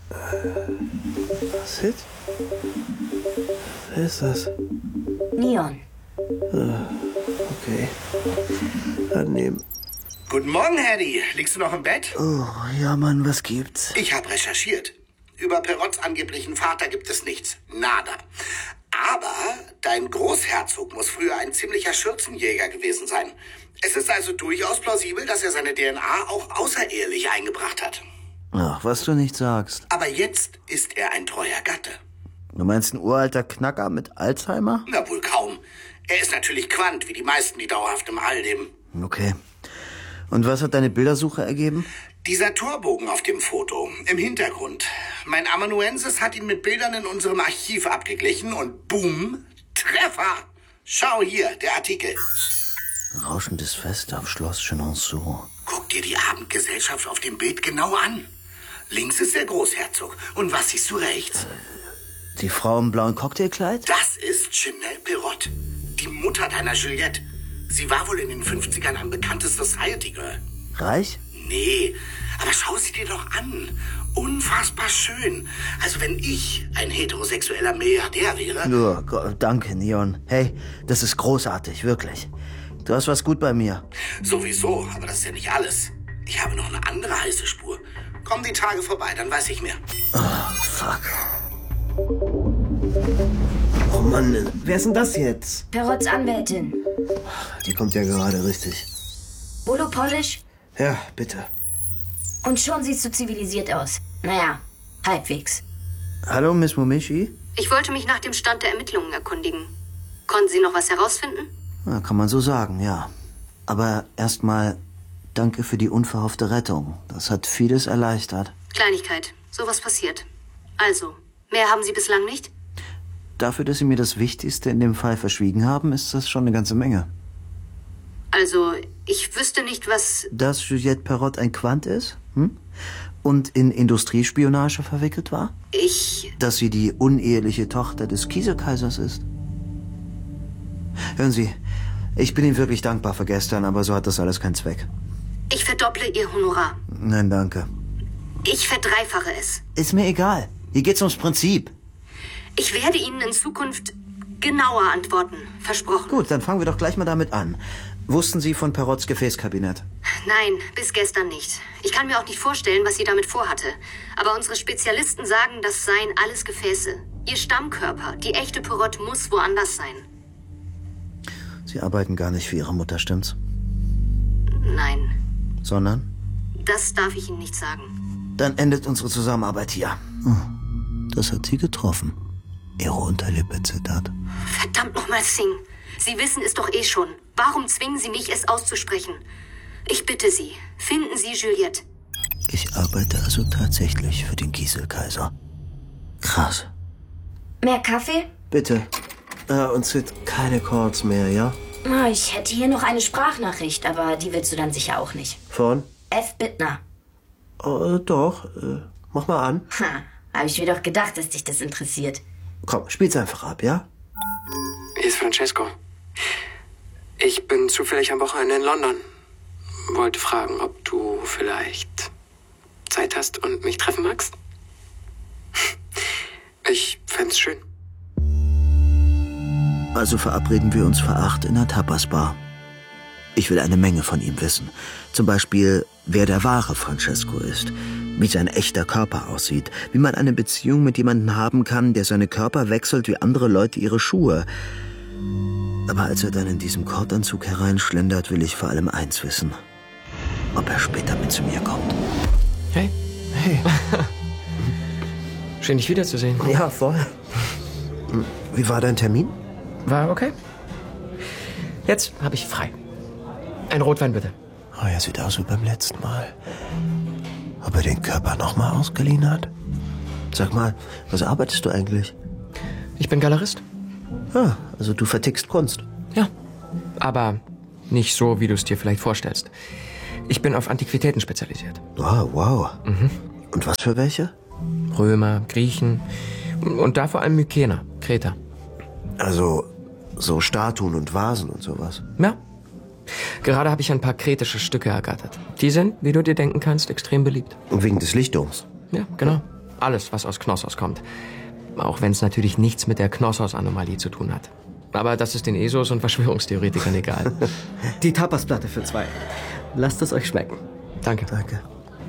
Was ist? Wer ist das? Neon. Okay. Annehmen. Guten Morgen, Harry. Liegst du noch im Bett? Oh, ja, Mann, was gibt's? Ich habe recherchiert. Über Perots angeblichen Vater gibt es nichts. Nada. Aber dein Großherzog muss früher ein ziemlicher Schürzenjäger gewesen sein. Es ist also durchaus plausibel, dass er seine DNA auch außerehelich eingebracht hat. Ach, was du nicht sagst. Aber jetzt ist er ein treuer Gatte. Du meinst ein uralter Knacker mit Alzheimer? Na wohl kaum. Er ist natürlich Quant, wie die meisten, die dauerhaft im All leben. Okay. Und was hat deine Bildersuche ergeben? Dieser Torbogen auf dem Foto, im Hintergrund. Mein Amanuensis hat ihn mit Bildern in unserem Archiv abgeglichen und boom, Treffer. Schau hier, der Artikel. Rauschendes Fest auf Schloss Chenonceau. Guck dir die Abendgesellschaft auf dem Bild genau an. Links ist der Großherzog. Und was siehst du rechts? Die Frau im blauen Cocktailkleid? Das ist Chanel Perrot, die Mutter deiner Juliette. Sie war wohl in den 50ern ein bekanntes Society Girl. Reich? Nee, aber schau sie dir doch an. Unfassbar schön. Also wenn ich ein heterosexueller Milliardär wäre... Ja, danke, Neon. Hey, das ist großartig, wirklich. Du hast was gut bei mir. Sowieso, aber das ist ja nicht alles. Ich habe noch eine andere heiße Spur. Kommen die Tage vorbei, dann weiß ich mehr. Oh, fuck. Oh Mann, wer ist denn das jetzt? Perots Anwältin. Die kommt ja gerade richtig. Bolo Polish? Ja, bitte. Und schon siehst du zivilisiert aus. Naja, halbwegs. Hallo, Miss Momishi? Ich wollte mich nach dem Stand der Ermittlungen erkundigen. Konnten Sie noch was herausfinden? Ja, kann man so sagen, ja. Aber erstmal danke für die unverhoffte Rettung. Das hat vieles erleichtert. Kleinigkeit. Sowas passiert. Also, mehr haben Sie bislang nicht? Dafür, dass Sie mir das Wichtigste in dem Fall verschwiegen haben, ist das schon eine ganze Menge. Also, ich wüsste nicht, was... Dass Juliette Perrot ein Quant ist? Und in Industriespionage verwickelt war? Dass sie die uneheliche Tochter des Kieselkaisers ist? Hören Sie, ich bin Ihnen wirklich dankbar für gestern, aber so hat das alles keinen Zweck. Ich verdopple Ihr Honorar. Nein, danke. Ich verdreifache es. Ist mir egal. Hier geht's ums Prinzip. Ich werde Ihnen in Zukunft genauer antworten. Versprochen. Gut, dann fangen wir doch gleich mal damit an. Wussten Sie von Perrots Gefäßkabinett? Nein, bis gestern nicht. Ich kann mir auch nicht vorstellen, was sie damit vorhatte. Aber unsere Spezialisten sagen, das seien alles Gefäße. Ihr Stammkörper, die echte Perrot, muss woanders sein. Sie arbeiten gar nicht für Ihre Mutter, stimmt's? Nein, Sondern? das darf ich Ihnen nicht sagen. Dann endet unsere Zusammenarbeit hier. Das hat Sie getroffen. Ihre Unterlippe zittert. Verdammt nochmal, Singh. Sie wissen es doch eh schon. Warum zwingen Sie mich, es auszusprechen? Ich bitte Sie, finden Sie Juliette. Ich arbeite also tatsächlich für den Kieselkaiser. Krass. Mehr Kaffee? Bitte. Uns sind keine Calls mehr, ja? Oh, ich hätte hier noch eine Sprachnachricht, aber die willst du dann sicher auch nicht. Von? F. Bittner. Oh, doch. Mach mal an. Habe ich mir doch gedacht, dass dich das interessiert. Komm, spiel's einfach ab, ja? Hier ist Francesco. Ich bin zufällig am Wochenende in London. Wollte fragen, ob du vielleicht Zeit hast und mich treffen magst. Ich fänd's schön. Also verabreden wir uns für 8 in der Tapas-Bar. Ich will eine Menge von ihm wissen. Zum Beispiel, wer der wahre Francesco ist, wie sein echter Körper aussieht, wie man eine Beziehung mit jemandem haben kann, der seine Körper wechselt wie andere Leute ihre Schuhe. Aber als er dann in diesem Kordanzug hereinschlendert, will ich vor allem eins wissen. Ob er später mit zu mir kommt. Hey. Hey. Schön, dich wiederzusehen. Ja, voll. Wie war dein Termin? War okay. Jetzt habe ich frei. Ein Rotwein, bitte. Oh, er sieht aus wie beim letzten Mal. Ob er den Körper nochmal ausgeliehen hat? Sag mal, was arbeitest du eigentlich? Ich bin Galerist. Ah, also du vertickst Kunst. Ja, aber nicht so, wie du es dir vielleicht vorstellst. Ich bin auf Antiquitäten spezialisiert. Oh, wow. Und was für welche? Römer, Griechen und da vor allem Mykener, Kreter. Also so Statuen und Vasen und sowas. Ja. Gerade habe ich ein paar kretische Stücke ergattert. Die sind, wie du dir denken kannst, extrem beliebt. Und wegen des Lichtdoms? Ja, genau. Alles, was aus Knossos kommt. Auch wenn es natürlich nichts mit der Knossos-Anomalie zu tun hat. Aber das ist den ESOs und Verschwörungstheoretikern egal. Die Tapasplatte für 2. Lasst es euch schmecken. Danke. Danke.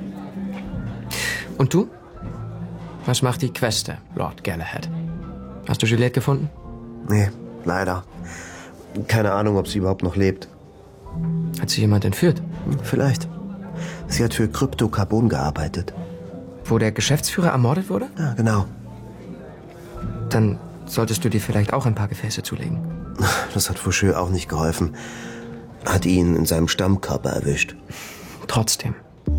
Und du? Was macht die Queste, Lord Galahad? Hast du Juliette gefunden? Nee, leider. Keine Ahnung, ob sie überhaupt noch lebt. Hat sie jemand entführt? Vielleicht. Sie hat für Kryptocarbon gearbeitet. Wo der Geschäftsführer ermordet wurde? Ja, genau. Dann solltest du dir vielleicht auch ein paar Gefäße zulegen. Das hat Fouché auch nicht geholfen. Hat ihn in seinem Stammkörper erwischt. Trotzdem.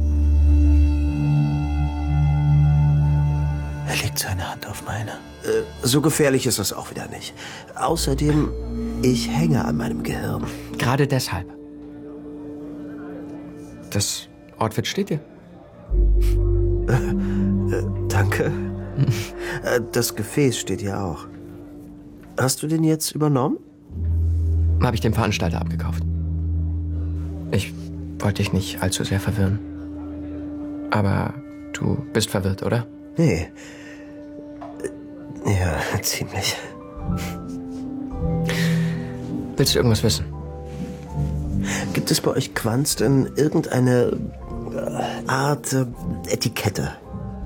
Er legt seine Hand auf meine. So gefährlich ist das auch wieder nicht. Außerdem, ich hänge an meinem Gehirn. Gerade deshalb. Das Outfit steht dir. Danke. Das Gefäß steht hier auch. Hast du den jetzt übernommen? Habe ich dem Veranstalter abgekauft. Ich wollte dich nicht allzu sehr verwirren. Aber du bist verwirrt, oder? Nee. Ja, ziemlich. Willst du irgendwas wissen? Gibt es bei euch Quants denn irgendeine Art Etikette?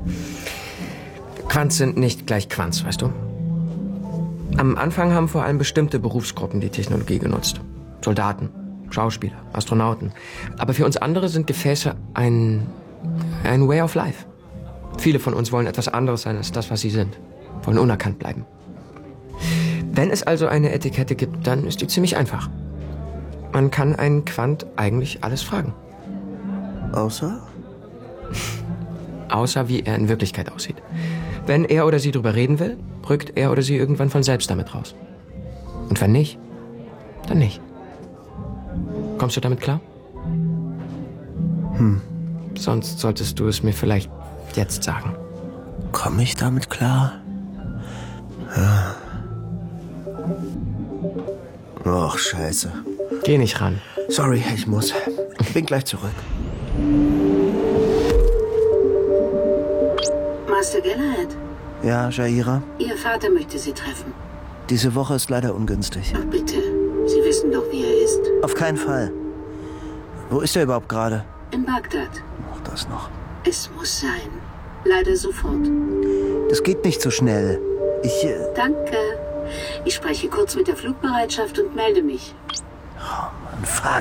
Quants sind nicht gleich Quants, weißt du? Am Anfang haben vor allem bestimmte Berufsgruppen die Technologie genutzt. Soldaten, Schauspieler, Astronauten. Aber für uns andere sind Gefäße ein Way of Life. Viele von uns wollen etwas anderes sein als das, was sie sind. Wollen unerkannt bleiben. Wenn es also eine Etikette gibt, dann ist die ziemlich einfach. Man kann einen Quant eigentlich alles fragen. Außer? Außer wie er in Wirklichkeit aussieht. Wenn er oder sie drüber reden will, rückt er oder sie irgendwann von selbst damit raus. Und wenn nicht, dann nicht. Kommst du damit klar? Sonst solltest du es mir vielleicht jetzt sagen. Komme ich damit klar? Ja. Och, scheiße. Geh nicht ran. Sorry, ich muss. Bin gleich zurück. Master Galahad, Ja, Jaira? Ihr Vater möchte Sie treffen. Diese Woche ist leider ungünstig. Ach bitte, Sie wissen doch, wie er ist. Auf keinen Fall. Wo ist er überhaupt gerade? In Bagdad. Ach, das noch. Es muss sein. Leider sofort. Das geht nicht so schnell. Danke. Ich spreche kurz mit der Flugbereitschaft und melde mich. Oh Mann, fuck.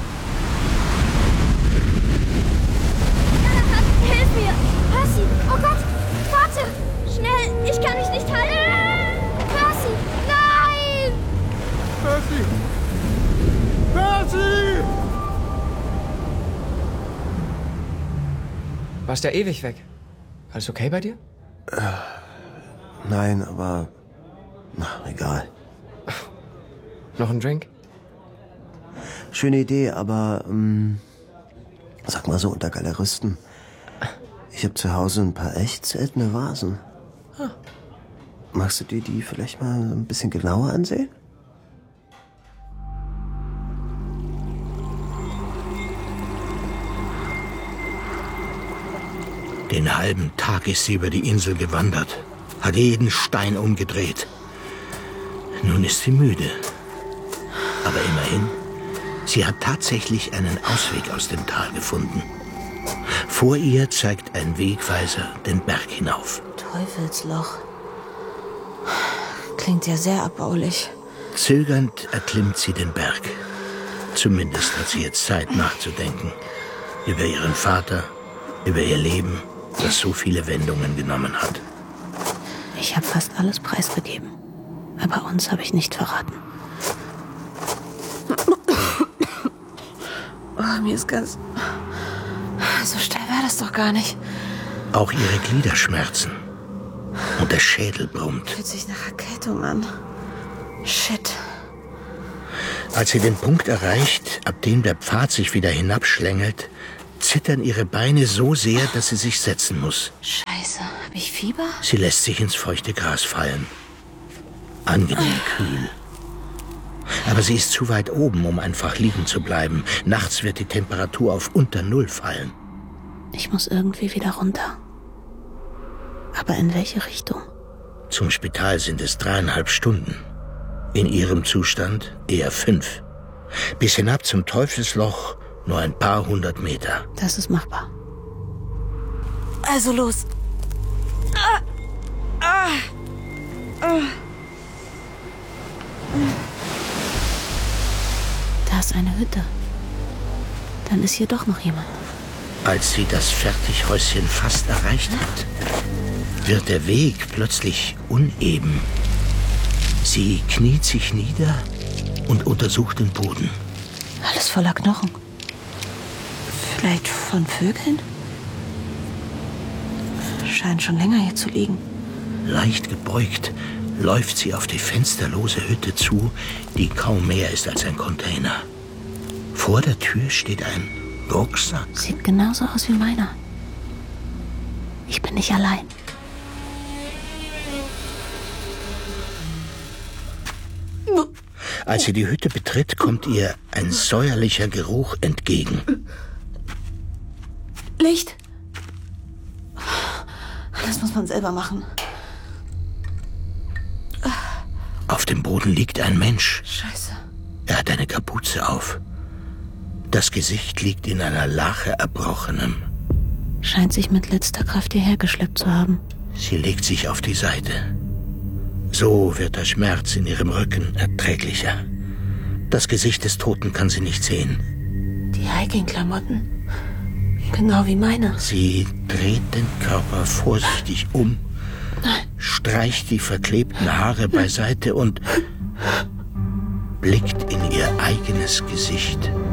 Hilf mir! Percy! Oh Gott! Warte! Schnell! Ich kann mich nicht halten! Percy! Nein! Percy! Percy! Warst ja ewig weg. Alles okay bei dir? Nein, aber... Na, egal. Noch ein Drink? Schöne Idee, aber... sag mal so unter Galeristen. Ich habe zu Hause ein paar echt seltene Vasen. Magst du dir die vielleicht mal ein bisschen genauer ansehen? Den halben Tag ist sie über die Insel gewandert, hat jeden Stein umgedreht. Nun ist sie müde. Aber immerhin, sie hat tatsächlich einen Ausweg aus dem Tal gefunden. Vor ihr zeigt ein Wegweiser den Berg hinauf. Teufelsloch. Klingt ja sehr abbaulich. Zögernd erklimmt sie den Berg. Zumindest hat sie jetzt Zeit nachzudenken. Über ihren Vater, über ihr Leben, das so viele Wendungen genommen hat. Ich habe fast alles preisgegeben. Aber uns habe ich nicht verraten. Oh, mir ist ganz... So schnell war das doch gar nicht. Auch ihre Glieder schmerzen. Und der Schädel brummt. Fühlt sich nach Erkältung an. Shit. Als sie den Punkt erreicht, ab dem der Pfad sich wieder hinabschlängelt, zittern ihre Beine so sehr, dass sie sich setzen muss. Scheiße, hab ich Fieber? Sie lässt sich ins feuchte Gras fallen. Angenehm kühl. Aber sie ist zu weit oben, um einfach liegen zu bleiben. Nachts wird die Temperatur auf unter Null fallen. Ich muss irgendwie wieder runter. Aber in welche Richtung? Zum Spital sind es 3,5 Stunden. In ihrem Zustand eher 5. Bis hinab zum Teufelsloch nur ein paar 100 Meter. Das ist machbar. Also los. Da ist eine Hütte. Dann ist hier doch noch jemand. Als sie das Fertighäuschen fast erreicht hat, wird der Weg plötzlich uneben. Sie kniet sich nieder und untersucht den Boden. Alles voller Knochen. Vielleicht von Vögeln? Scheint schon länger hier zu liegen. Leicht gebeugt läuft sie auf die fensterlose Hütte zu, die kaum mehr ist als ein Container. Vor der Tür steht ein Rucksack. Sieht genauso aus wie meiner. Ich bin nicht allein. Als sie die Hütte betritt, kommt ihr ein säuerlicher Geruch entgegen. Licht! Das muss man selber machen. Auf dem Boden liegt ein Mensch. Scheiße. Er hat eine Kapuze auf. Das Gesicht liegt in einer Lache Erbrochenem. Scheint sich mit letzter Kraft hierher geschleppt zu haben. Sie legt sich auf die Seite. So wird der Schmerz in ihrem Rücken erträglicher. Das Gesicht des Toten kann sie nicht sehen. Die Hiking-Klamotten. Genau wie meine. Sie dreht den Körper vorsichtig um, streicht die verklebten Haare beiseite und blickt in ihr eigenes Gesicht.